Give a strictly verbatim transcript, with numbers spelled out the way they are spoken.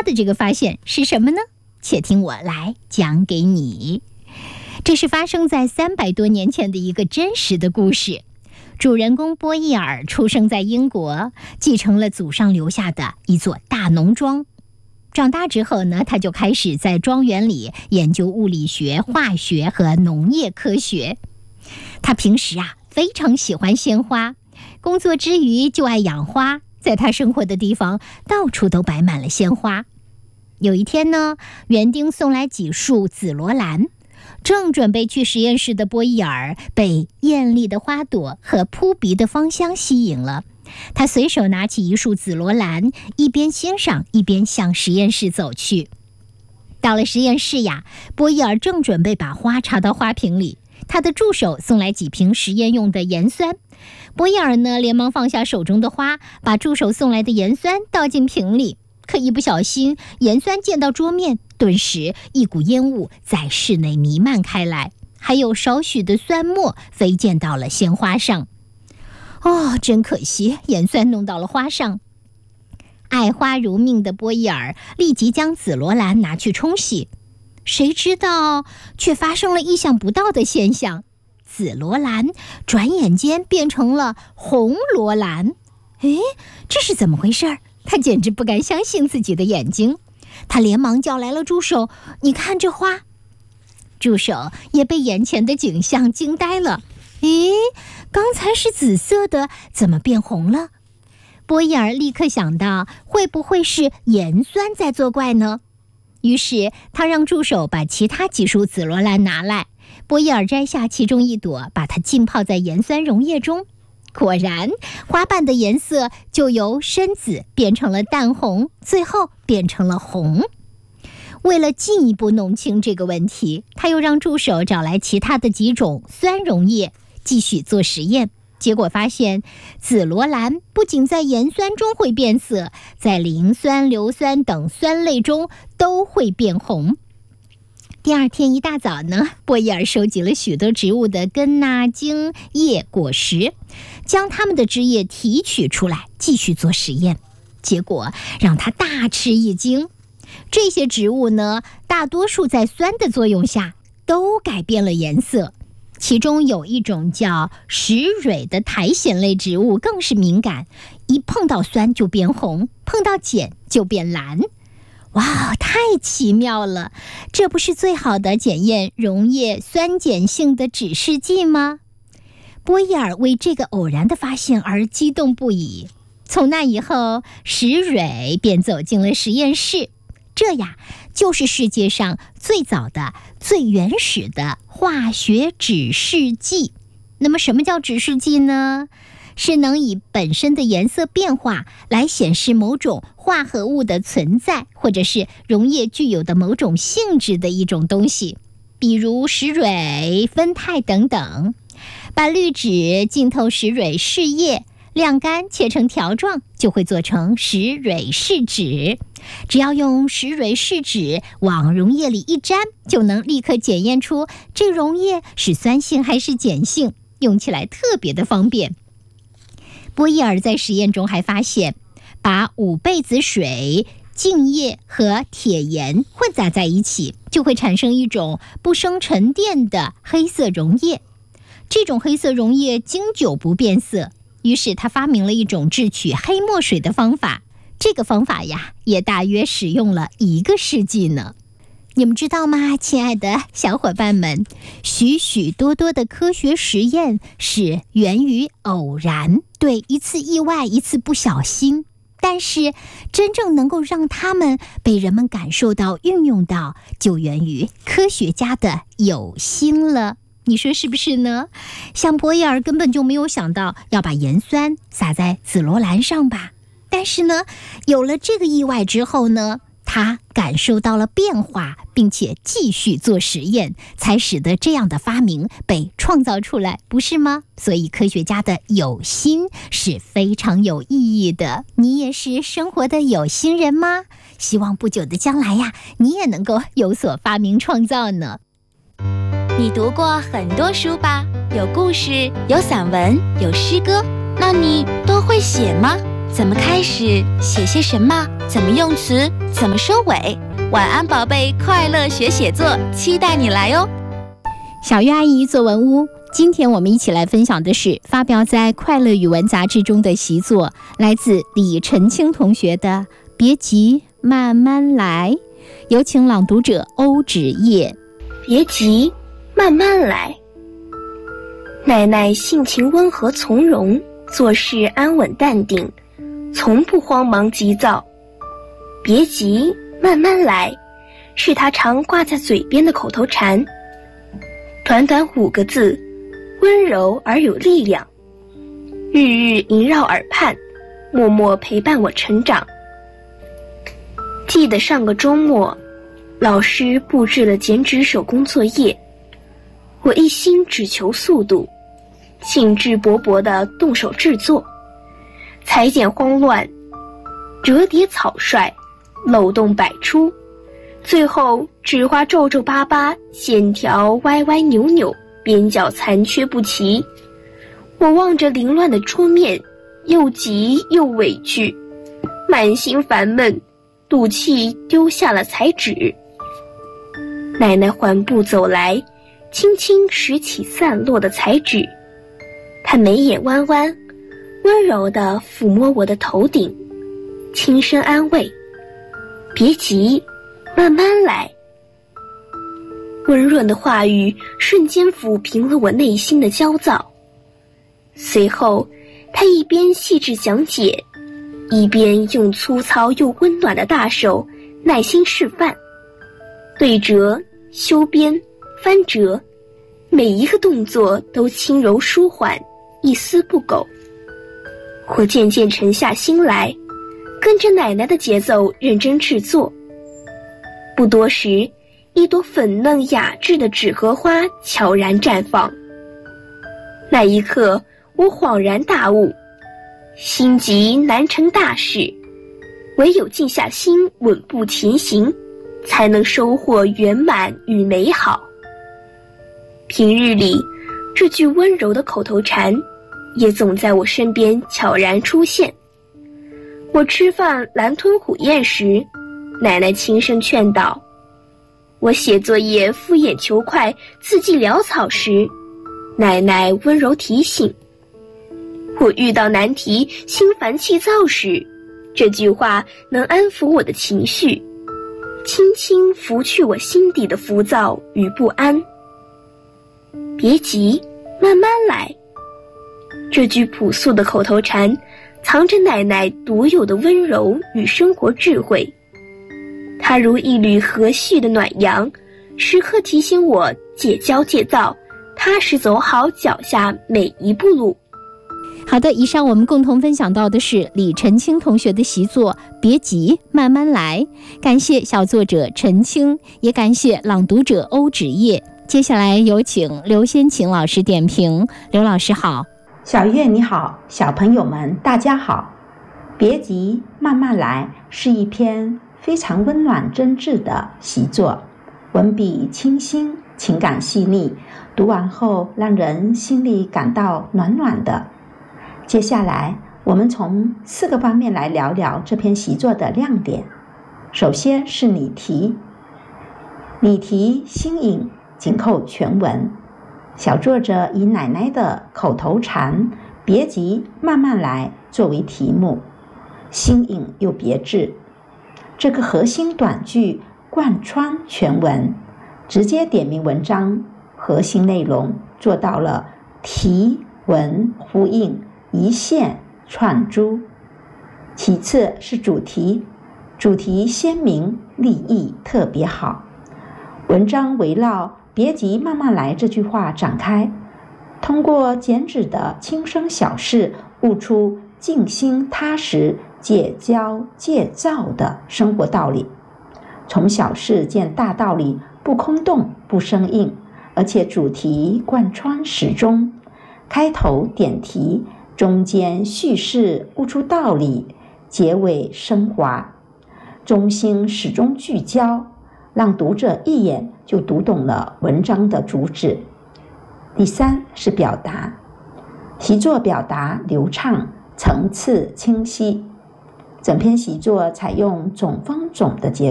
他的这个发现是什么呢？且听我来讲给你。这是发生在三百多年前的一个真实的故事。主人公波伊尔出生在英国，继承了祖上留下的一座大农庄。长大之后呢，他就开始在庄园里研究物理学、化学和农业科学。他平时啊非常喜欢鲜花，工作之余就爱养花，在他生活的地方到处都摆满了鲜花。有一天呢，园丁送来几束紫罗兰，正准备去实验室的波伊尔被艳丽的花朵和扑鼻的芳香吸引了。他随手拿起一束紫罗兰，一边欣赏一边向实验室走去。到了实验室呀，波伊尔正准备把花插到花瓶里，他的助手送来几瓶实验用的盐酸。波伊尔呢，连忙放下手中的花，把助手送来的盐酸倒进瓶里。可一不小心，盐酸溅到桌面，顿时一股烟雾在室内弥漫开来，还有少许的酸末飞溅到了鲜花上。哦，真可惜，盐酸弄到了花上。爱花如命的波伊尔立即将紫罗兰拿去冲洗，谁知道却发生了意想不到的现象，紫罗兰转眼间变成了红罗兰。诶，这是怎么回事？他简直不敢相信自己的眼睛。他连忙叫来了助手，你看这花。助手也被眼前的景象惊呆了。诶，刚才是紫色的，怎么变红了？波伊尔立刻想到，会不会是盐酸在作怪呢？于是他让助手把其他几束紫罗兰拿来。波伊尔摘下其中一朵，把它浸泡在盐酸溶液中。果然，花瓣的颜色就由深紫变成了淡红，最后变成了红。为了进一步弄清这个问题，他又让助手找来其他的几种酸溶液，继续做实验。结果发现，紫罗兰不仅在盐酸中会变色，在磷酸、硫酸等酸类中都会变红。第二天一大早呢，波伊尔收集了许多植物的根呐、茎、叶、果实，将它们的汁液提取出来，继续做实验。结果让他大吃一惊，这些植物呢，大多数在酸的作用下都改变了颜色。其中有一种叫石蕊的苔藓类植物更是敏感，一碰到酸就变红，碰到碱就变蓝。哇，太奇妙了！这不是最好的检验溶液酸碱性的指示剂吗？波伊尔为这个偶然的发现而激动不已。从那以后，石蕊便走进了实验室。这呀，就是世界上最早的、最原始的化学指示剂。那么什么叫指示剂呢？是能以本身的颜色变化来显示某种化合物的存在，或者是溶液具有的某种性质的一种东西，比如石蕊、酚酞等等。把滤纸浸透石蕊试液，晾干切成条状，就会做成石蕊试纸。只要用石蕊试纸往溶液里一沾，就能立刻检验出这溶液是酸性还是碱性，用起来特别的方便。波伊尔在实验中还发现，把五倍子水、净液和铁盐混杂在一起，就会产生一种不生沉淀的黑色溶液。这种黑色溶液经久不变色，于是他发明了一种制取黑墨水的方法。这个方法呀，也大约使用了一个世纪呢。你们知道吗，亲爱的小伙伴们，许许多多的科学实验是源于偶然，对，一次意外，一次不小心。但是真正能够让他们被人们感受到、运用到，就源于科学家的有心了。你说是不是呢？像波伊尔根本就没有想到要把盐酸撒在紫罗兰上吧？但是呢，有了这个意外之后呢，他感受到了变化，并且继续做实验，才使得这样的发明被创造出来，不是吗？所以科学家的有心是非常有意义的。你也是生活的有心人吗？希望不久的将来呀，你也能够有所发明创造呢。 你读过很多书吧？有故事，有散文，有诗歌，那你都会写吗？ 怎么开始，写些什么，怎么用词，怎么收尾。晚安宝贝，快乐学写作，期待你来哦。 小月阿姨作文屋，今天我们一起来分享的是发表在《快乐语文》杂志中的习作，来自李晨清同学的《别急慢慢来》，有请朗读者欧芷叶。 别急慢慢来。奶奶性情温和从容，做事安稳淡定，从不慌忙急躁。别急慢慢来，是她常挂在嘴边的口头禅。短短五个字，温柔而有力量，日日萦绕耳畔，默默陪伴我成长。记得上个周末，老师布置了剪纸手工作业，我一心只求速度，兴致勃勃地动手制作，裁剪慌乱，折叠草率，漏洞百出，最后纸花皱皱巴巴，线条歪歪扭扭，边角残缺不齐。我望着凌乱的桌面，又急又委屈，满心烦闷，赌气丢下了裁纸。奶奶缓步走来，轻轻拾起散落的彩纸，她眉眼弯弯，温柔地抚摸我的头顶，轻声安慰：别急，慢慢来。温润的话语瞬间抚平了我内心的焦躁。随后，她一边细致讲解，一边用粗糙又温暖的大手耐心示范。对折、修边、翻折，每一个动作都轻柔舒缓，一丝不苟。我渐渐沉下心来，跟着奶奶的节奏认真制作。不多时，一朵粉嫩雅致的纸荷花悄然绽放。那一刻，我恍然大悟，心急难成大事，唯有静下心，稳步前行，才能收获圆满与美好。平日里，这句温柔的口头禅也总在我身边悄然出现。我吃饭狼吞虎咽时，奶奶轻声劝导；我写作业敷衍求快，字迹潦草时，奶奶温柔提醒；我遇到难题心烦气躁时，这句话能安抚我的情绪，轻轻拂去我心底的浮躁与不安。别急，慢慢来。这句朴素的口头禅，藏着奶奶独有的温柔与生活智慧。它如一缕和煦的暖阳，时刻提醒我戒骄戒躁，踏实走好脚下每一步路。 好的，以上我们共同分享到的是李晨清同学的习作《别急慢慢来》，感谢小作者陈清，也感谢朗读者欧芷叶。接下来有请刘先晴老师点评。刘老师好。 小月你好，小朋友们大家好。别急慢慢来是一篇非常温暖真挚的习作，文笔清新，情感细腻，读完后让人心里感到暖暖的。接下来我们从四个方面来聊聊这篇习作的亮点。首先是拟题，拟题新颖，紧扣全文。小作者以奶奶的口头禅别急慢慢来作为题目，新颖又别致。这个核心短句贯穿全文，直接点明文章核心内容，做到了题文呼应，一线串珠。其次是主题，主题鲜明，立意特别好。文章围绕别急慢慢来这句话展开，通过剪纸的轻声小事，悟出静心踏实、戒骄戒躁的生活道理。从小事见大道理，不空洞不生硬，而且主题贯穿始终，开头点题，中间叙事悟出道理，结尾升华，中心始终聚焦，让读者一眼就读懂了文章的主旨。第三是表达，习作表达流畅， 层次清晰。整篇习作采用总方总的结